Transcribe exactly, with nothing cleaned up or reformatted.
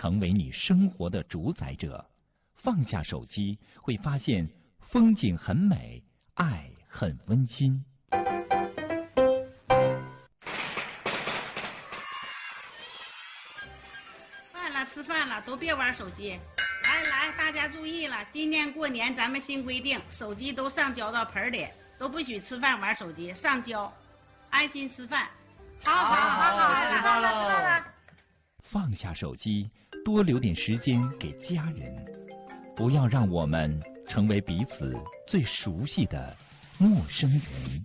成为你生活的主宰者。放下手机，会发现风景很美，爱很温馨。 饭了，吃饭了，都别玩手机。来来，大家注意了，今年过年咱们新规定，手机都上交到盆里，都不许吃饭玩手机，上交，安心吃饭。好好好好，知道了知道了。 放下手机，多留点时间给家人，不要让我们成为彼此最熟悉的陌生人。